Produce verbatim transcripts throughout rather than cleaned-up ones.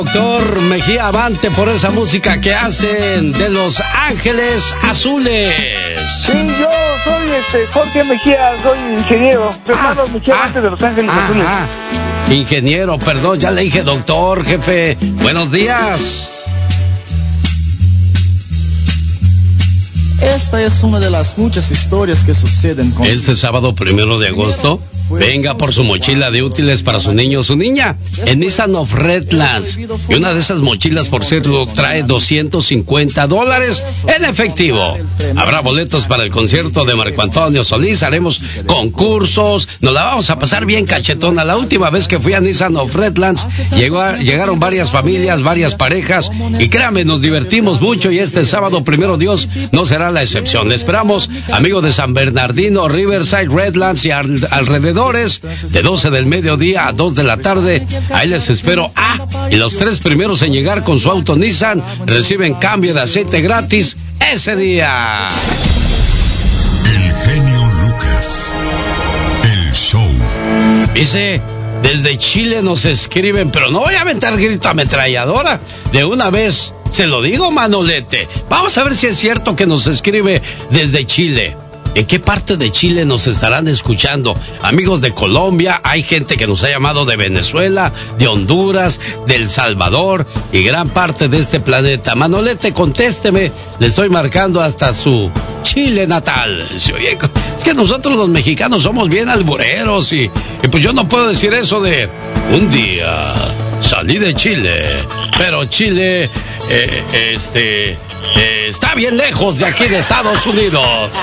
Doctor Mejía Avante por esa música que hacen de Los Ángeles Azules. Sí, yo soy este Jorge Mejía, soy ingeniero. Su hermano Ah, Mejía ah, Avante de Los Ángeles ah, Azules. ah. Ingeniero, perdón, ya le dije doctor, jefe. Buenos días. Esta es una de las muchas historias que suceden con... Este sábado primero de agosto, venga por su mochila de útiles para su niño o su niña en Nissan of Redlands. Y una de esas mochilas, por cierto, trae doscientos cincuenta dólares en efectivo. Habrá boletos para el concierto de Marco Antonio Solís. Haremos concursos. Nos la vamos a pasar bien cachetona. La última vez que fui a Nissan of Redlands, llegó a, llegaron varias familias, varias parejas. Y créanme, nos divertimos mucho. Y este sábado, primero Dios, no será la excepción. Le esperamos, amigos de San Bernardino, Riverside, Redlands y al, alrededores, de doce del mediodía a dos de la tarde. Ahí les espero. Ah, y los tres primeros en llegar con su auto Nissan reciben cambio de aceite gratis ese día. El genio Lucas. El show. Dice, desde Chile nos escriben, pero no voy a aventar grito ametralladora. De una vez, se lo digo, Manolete. Vamos a ver si es cierto que nos escribe desde Chile. ¿En qué parte de Chile nos estarán escuchando? Amigos de Colombia, hay gente que nos ha llamado de Venezuela, de Honduras, de El Salvador y gran parte de este planeta. Manolete, contésteme, le estoy marcando hasta su Chile natal. Oye, es que nosotros los mexicanos somos bien albureros y, y pues yo no puedo decir eso de un día salí de Chile, pero Chile, eh, este... Eh, está bien lejos de aquí de Estados Unidos.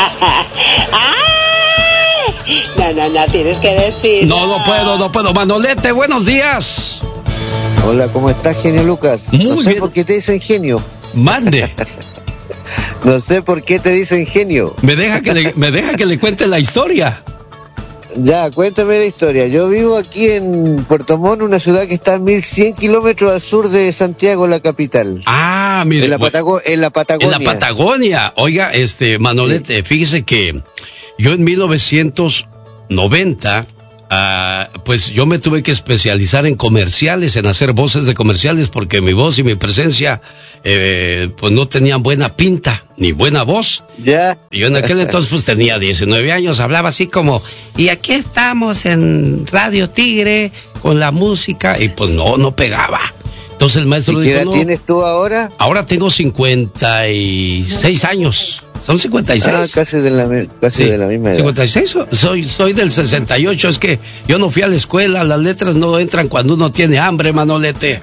No, no, no, tienes que decir. No, no puedo, no puedo. Manolete, buenos días. Hola, ¿cómo estás, genio Lucas? Muy no sé bien. por qué te dicen genio. Mande. No sé por qué te dicen genio. Me deja que le, me deja que le cuente la historia. Ya, cuéntame la historia. Yo vivo aquí en Puerto Montt, una ciudad que está a mil cien kilómetros al sur de Santiago, la capital. Ah, mire. En la, Patago- en la Patagonia. En la Patagonia. Oiga, este, Manolete, sí. Fíjese que yo en mil novecientos noventa, uh, pues yo me tuve que especializar en comerciales, en hacer voces de comerciales, porque mi voz y mi presencia, eh, pues no tenían buena pinta, ni buena voz. Ya. Yo en aquel entonces pues tenía diecinueve años, hablaba así como, y aquí estamos en Radio Tigre con la música, y pues no, no pegaba. Entonces el maestro ¿Y dijo, qué edad no, tienes tú ahora? ahora tengo cincuenta y seis años. Son cincuenta y seis. Ah, casi de la, casi Sí, de la misma edad. cincuenta y seis, soy, soy del sesenta y ocho, es que yo no fui a la escuela, las letras no entran cuando uno tiene hambre, Manolete.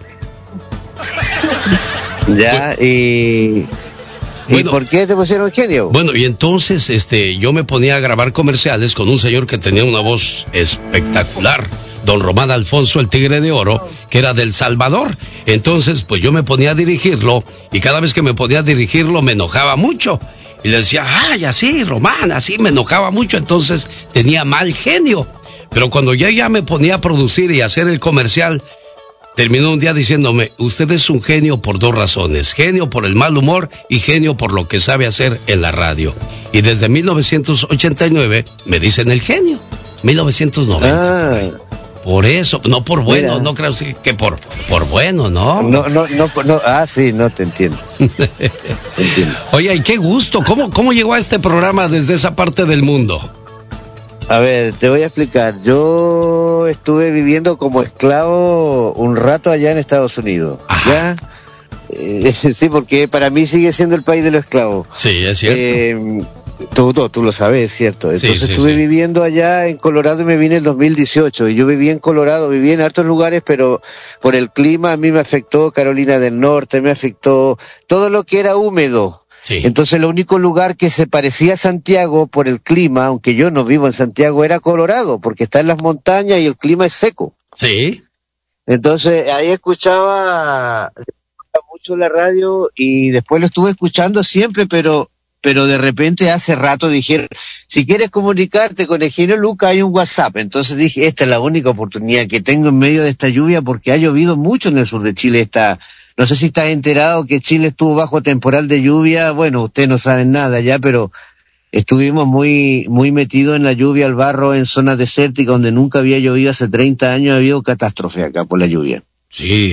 Ya, y... Bueno, ¿Y por qué te pusieron genio? Bueno, y entonces este, yo me ponía a grabar comerciales con un señor que tenía una voz espectacular, don Román Alfonso, el Tigre de Oro, que era del Salvador. Entonces, pues yo me ponía a dirigirlo, y cada vez que me ponía a dirigirlo me enojaba mucho. Y le decía, ay, así, Román, así, me enojaba mucho, entonces tenía mal genio. Pero cuando ya, ya me ponía a producir y a hacer el comercial, terminó un día diciéndome, usted es un genio por dos razones, genio por el mal humor y genio por lo que sabe hacer en la radio. Y desde mil novecientos ochenta y nueve me dicen el genio, mil novecientos noventa. Ah. Por eso, no por bueno, Mira. no creo que, que por, por bueno, ¿no? No, no, no, no, ah, sí, no te entiendo. Te entiendo. Oye, y qué gusto, ¿cómo, cómo llegó a este programa desde esa parte del mundo? A ver, te voy a explicar. Yo estuve viviendo como esclavo un rato allá en Estados Unidos. Ajá. ¿Ya? Eh, sí, porque para mí sigue siendo el país de los esclavos. Sí, es cierto. Eh, tú, tú, tú lo sabes, ¿cierto? Entonces Sí, sí, estuve sí. viviendo allá en Colorado y me vine en el dos mil dieciocho. Y yo viví en Colorado, viví en hartos lugares, pero por el clima a mí me afectó Carolina del Norte, me afectó todo lo que era húmedo. Sí. Entonces el único lugar que se parecía a Santiago por el clima, aunque yo no vivo en Santiago, era Colorado, porque está en las montañas y el clima es seco. Sí. Entonces ahí escuchaba mucho la radio y después lo estuve escuchando siempre, pero pero de repente hace rato dijeron, si quieres comunicarte con el genio Lucas hay un WhatsApp. Entonces dije, esta es la única oportunidad que tengo en medio de esta lluvia porque ha llovido mucho en el sur de Chile. Esta, no sé si estás enterado que Chile estuvo bajo temporal de lluvia. Bueno, ustedes no saben nada ya, pero estuvimos muy muy metidos en la lluvia, el barro, en zonas desérticas donde nunca había llovido hace treinta años. Ha habido catástrofe acá por la lluvia. Sí,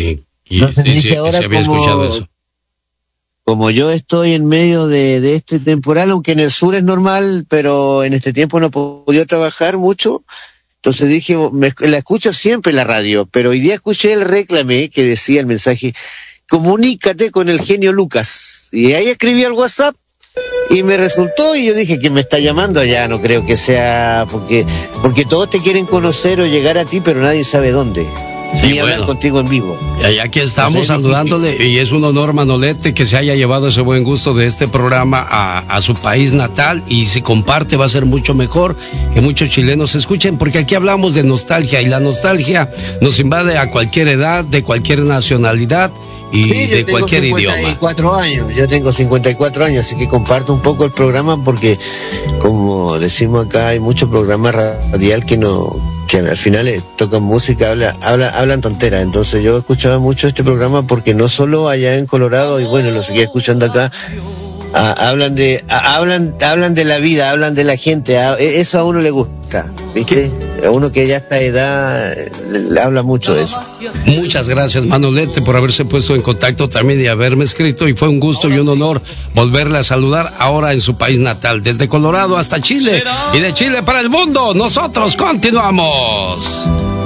Y, Entonces sí, dije, sí, ahora se había como, escuchado eso. como yo estoy en medio de, de este temporal, aunque en el sur es normal, pero en este tiempo no he podido trabajar mucho, entonces dije, me, la escucho siempre la radio, pero hoy día escuché el reclame que decía el mensaje, comunícate con el genio Lucas. Y ahí escribí al WhatsApp y me resultó, y yo dije, que me está llamando allá, no creo que sea, porque, porque todos te quieren conocer o llegar a ti, pero nadie sabe dónde. Sí, Ni hablar bueno. contigo en vivo. Y aquí estamos Entonces, saludándole, y es un honor, Manolete, que se haya llevado ese buen gusto de este programa a, a su país natal, y si comparte va a ser mucho mejor que muchos chilenos escuchen, porque aquí hablamos de nostalgia, y la nostalgia nos invade a cualquier edad, de cualquier nacionalidad y sí, de cualquier idioma. Yo tengo cincuenta y cuatro años, yo tengo cincuenta y cuatro años, así que comparto un poco el programa porque, como decimos acá, hay muchos programas radial que no, que al final eh, tocan música, habla, habla, hablan tonteras. Entonces yo escuchaba mucho este programa porque no solo allá en Colorado, y bueno, lo seguía escuchando acá, a, hablan de, a, hablan, hablan de la vida, hablan de la gente, a, eso a uno le gusta, ¿viste? A uno que ya a esta edad le, le habla mucho de eso. Muchas gracias, Manolete, por haberse puesto en contacto también y haberme escrito, y fue un gusto y un honor volverle a saludar ahora en su país natal, desde Colorado hasta Chile, y de Chile para el mundo. Nosotros continuamos.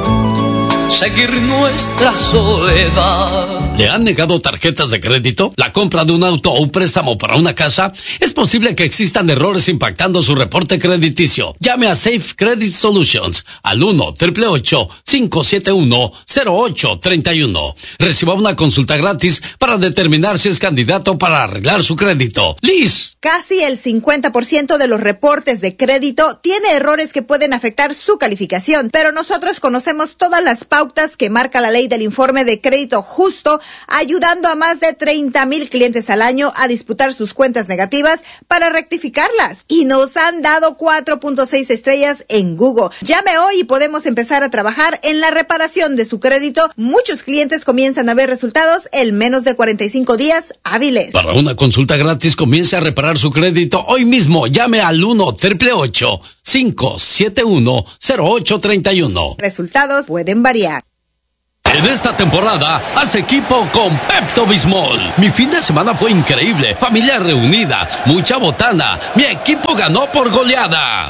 Seguir nuestra soledad. ¿Le han negado tarjetas de crédito? ¿La compra de un auto o un préstamo para una casa? Es posible que existan errores impactando su reporte crediticio. Llame a Safe Credit Solutions al uno, ocho ocho ocho, cinco siete uno, cero ocho tres uno. Reciba una consulta gratis para determinar si es candidato para arreglar su crédito. Liz. Casi el cincuenta por ciento de los reportes de crédito tiene errores que pueden afectar su calificación, pero nosotros conocemos todas las pautas que marca la ley del informe de crédito justo, ayudando a más de treinta mil clientes al año a disputar sus cuentas negativas para rectificarlas. Y nos han dado cuatro punto seis estrellas en Google. Llame hoy y podemos empezar a trabajar en la reparación de su crédito. Muchos clientes comienzan a ver resultados en menos de cuarenta y cinco días hábiles. Para una consulta gratis, comience a reparar su crédito hoy mismo. Llame al uno, ocho ocho ocho, cinco siete uno, cero ocho tres uno. Resultados pueden variar. En esta temporada, haz equipo con Pepto-Bismol. Mi fin de semana fue increíble. Familia reunida, mucha botana. Mi equipo ganó por goleada.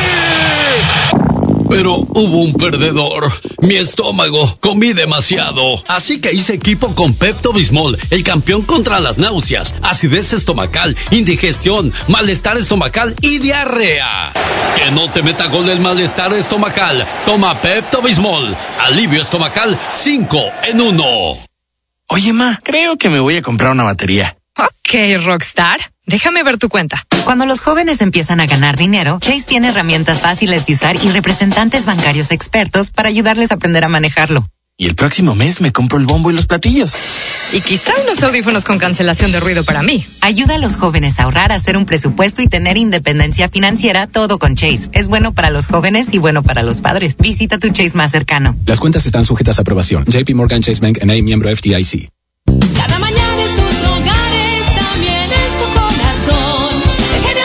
Pero hubo un perdedor. Mi estómago. Comí demasiado. Así que hice equipo con Pepto-Bismol, el campeón contra las náuseas, acidez estomacal, indigestión, malestar estomacal y diarrea. Que no te meta gol el malestar estomacal. Toma Pepto-Bismol. Alivio estomacal cinco en uno. Oye, ma, creo que me voy a comprar una batería. Ok, Rockstar. Déjame ver tu cuenta. Cuando los jóvenes empiezan a ganar dinero, Chase tiene herramientas fáciles de usar y representantes bancarios expertos para ayudarles a aprender a manejarlo. Y el próximo mes me compro el bombo y los platillos. Y quizá unos audífonos con cancelación de ruido para mí. Ayuda a los jóvenes a ahorrar, a hacer un presupuesto y tener independencia financiera, todo con Chase. Es bueno para los jóvenes y bueno para los padres. Visita tu Chase más cercano. Las cuentas están sujetas a aprobación. J P Morgan Chase Bank N A, miembro F D I C. Cada mañana en sus hogares, también en su corazón, el genio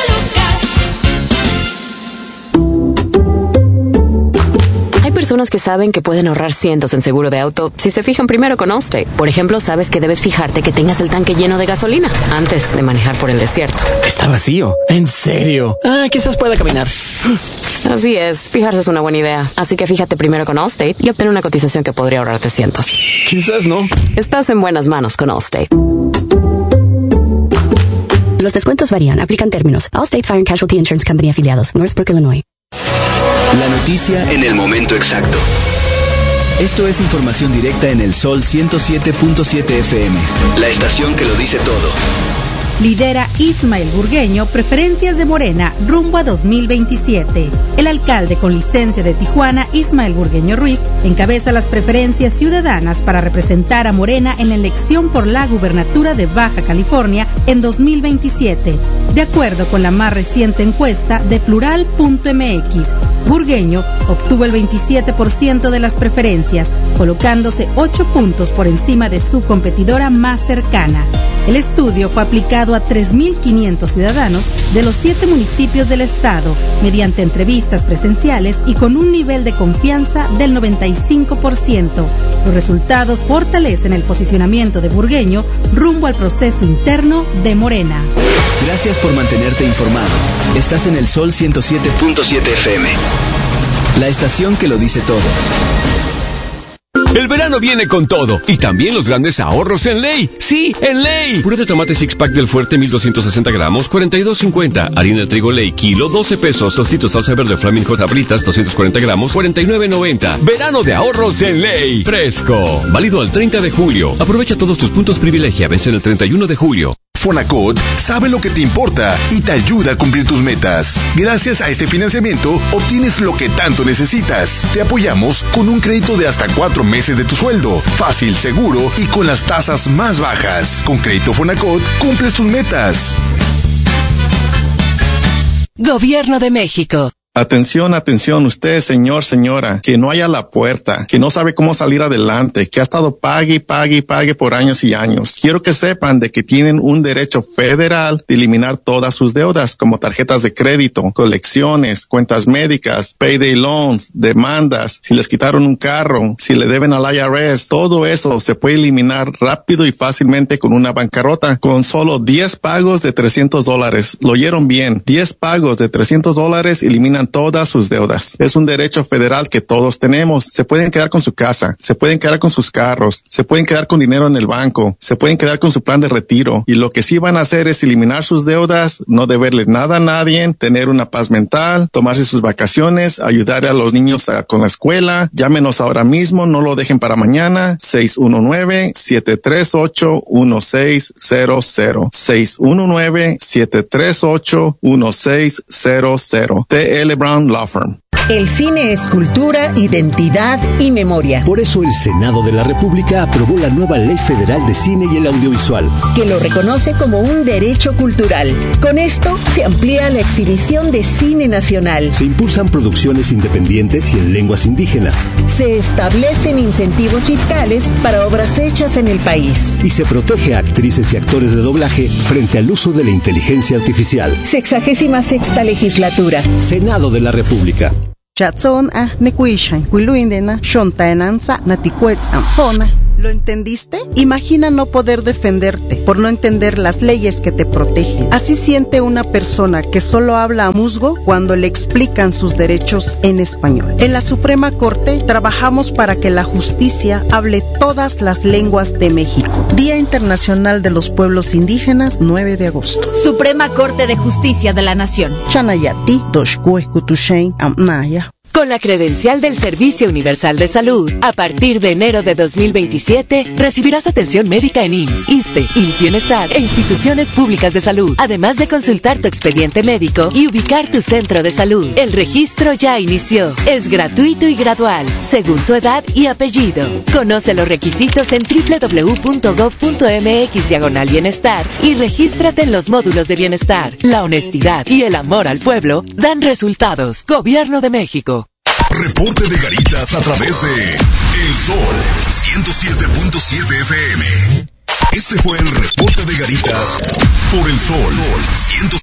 Lucas. Hay personas que saben que pueden ahorrar cientos en seguro de auto si se fijan primero con Allstate. Por ejemplo, sabes que debes fijarte que tengas el tanque lleno de gasolina antes de manejar por el desierto. Está vacío. ¿En serio? Ah, quizás pueda caminar. Así es, fijarse es una buena idea. Así que fíjate primero con Allstate y obtén una cotización que podría ahorrarte cientos. Quizás no. Estás en buenas manos con Allstate. Los descuentos varían. Aplican términos. Allstate Fire and Casualty Insurance Company afiliados. Northbrook, Illinois. La noticia en el momento exacto. Esto es información directa en el Sol ciento siete punto siete F M. La estación que lo dice todo. Lidera Ismael Burgueño preferencias de Morena rumbo a dos mil veintisiete. El alcalde con licencia de Tijuana, Ismael Burgueño Ruiz, encabeza las preferencias ciudadanas para representar a Morena en la elección por la gubernatura de Baja California en dos mil veintisiete. De acuerdo con la más reciente encuesta de plural punto m x, Burgueño obtuvo el veintisiete por ciento de las preferencias, colocándose ocho puntos por encima de su competidora más cercana. El estudio fue aplicado a tres mil quinientos ciudadanos de los siete municipios del estado, mediante entrevistas presenciales y con un nivel de confianza del noventa y cinco por ciento. Los resultados fortalecen el posicionamiento de Burgueño rumbo al proceso interno de Morena. Gracias por mantenerte informado. Estás en el Sol ciento siete punto siete F M, la estación que lo dice todo. El verano viene con todo, y también los grandes ahorros en Ley. ¡Sí, en Ley! Puré de tomate six pack del Fuerte, mil doscientos sesenta gramos, cuarenta y dos cincuenta. Harina de trigo Ley, kilo, doce pesos. Tostitos salsa verde Flaming Hot Abritas, doscientos cuarenta gramos, cuarenta y nueve noventa. Verano de ahorros en Ley. Fresco. Válido al treinta de julio. Aprovecha todos tus puntos privilegia. Vencen el treinta y uno de julio. Fonacot sabe lo que te importa y te ayuda a cumplir tus metas. Gracias a este financiamiento, obtienes lo que tanto necesitas. Te apoyamos con un crédito de hasta cuatro meses de tu sueldo. Fácil, seguro y con las tasas más bajas. Con Crédito Fonacot, cumples tus metas. Gobierno de México. Atención, atención, usted, señor, señora, que no haya la puerta, que no sabe cómo salir adelante, que ha estado pague y pague y pague por años y años. Quiero que sepan de que tienen un derecho federal de eliminar todas sus deudas, como tarjetas de crédito, colecciones, cuentas médicas, payday loans, demandas, si les quitaron un carro, si le deben al I R S, todo eso se puede eliminar rápido y fácilmente con una bancarrota, con solo diez pagos de trescientos dólares. Lo oyeron bien, diez pagos de trescientos dólares eliminan todas sus deudas. Es un derecho federal que todos tenemos. Se pueden quedar con su casa, se pueden quedar con sus carros, se pueden quedar con dinero en el banco, se pueden quedar con su plan de retiro. Y lo que sí van a hacer es eliminar sus deudas, no deberle nada a nadie, tener una paz mental, tomarse sus vacaciones, ayudar a los niños a, con la escuela. Llámenos ahora mismo, no lo dejen para mañana. seis uno nueve, siete tres ocho, uno seis cero cero. seis uno nueve, siete tres ocho, uno seis cero cero. T L Brown Law Firm. El cine es cultura, identidad y memoria. Por eso el Senado de la República aprobó la nueva Ley Federal de Cine y el Audiovisual, que lo reconoce como un derecho cultural. Con esto se amplía la exhibición de cine nacional. Se impulsan producciones independientes y en lenguas indígenas. Se establecen incentivos fiscales para obras hechas en el país. Y se protege a actrices y actores de doblaje frente al uso de la inteligencia artificial. Sexagésima sexta legislatura. Senado de la República. Chatson a nekuishan, kuiluindena, shontaenanza, naticuetzam, pona. ¿Lo entendiste? Imagina no poder defenderte por no entender las leyes que te protegen. Así siente una persona que solo habla a musgo cuando le explican sus derechos en español. En la Suprema Corte trabajamos para que la justicia hable todas las lenguas de México. Día Internacional de los Pueblos Indígenas, nueve de agosto. Suprema Corte de Justicia de la Nación. Chanayati, Doshkue, Kutushain, Amnaya. Con la credencial del Servicio Universal de Salud, a partir de enero de dos mil veintisiete, recibirás atención médica en I M S S, ISSSTE, I M S S Bienestar e instituciones públicas de salud, además de consultar tu expediente médico y ubicar tu centro de salud. El registro ya inició. Es gratuito y gradual, según tu edad y apellido. Conoce los requisitos en doble u doble u doble u punto gov punto m x diagonal bienestar y regístrate en los módulos de bienestar. La honestidad y el amor al pueblo dan resultados. Gobierno de México. Reporte de Garitas a través de El Sol ciento siete punto siete F M. Este fue el Reporte de Garitas por El Sol ciento.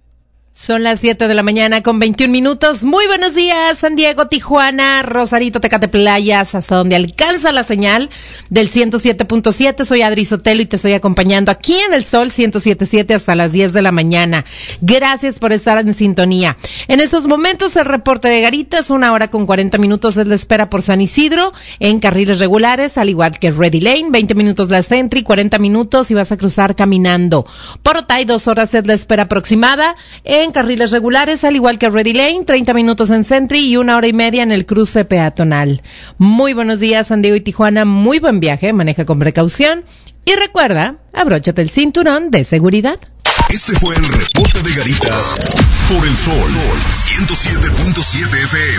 Son las siete de la mañana con veintiún minutos. Muy buenos días, San Diego, Tijuana, Rosarito, Tecate, Playas, hasta donde alcanza la señal del ciento siete punto siete. Soy Adri Sotelo y te estoy acompañando aquí en el Sol ciento siete punto siete hasta las diez de la mañana. Gracias por estar en sintonía. En estos momentos el reporte de Garitas, una hora con cuarenta minutos es la espera por San Isidro en carriles regulares, al igual que Ready Lane, veinte minutos la Sentry, cuarenta minutos y vas a cruzar caminando. Por Otay, dos horas es la espera aproximada en carriles regulares, al igual que Ready Lane, treinta minutos en Sentry y una hora y media en el cruce peatonal. Muy buenos días, San Diego y Tijuana, muy buen viaje, maneja con precaución y recuerda, abróchate el cinturón de seguridad. Este fue el Reporte de Garitas por El Sol ciento siete punto siete F M.